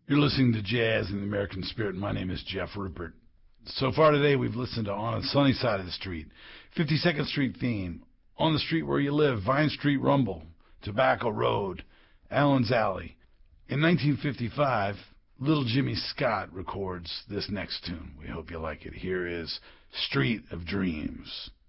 You're listening to Jazz in the American Spirit. My name is Jeff Rupert. So far today, we've listened to On the Sunny Side of the Street, 52nd Street Theme, On the Street Where You Live, Vine Street Rumble, Tobacco Road, Allen's Alley. In 1955, Little Jimmy Scott records this next tune. We hope you like it. Here is Street of Dreams.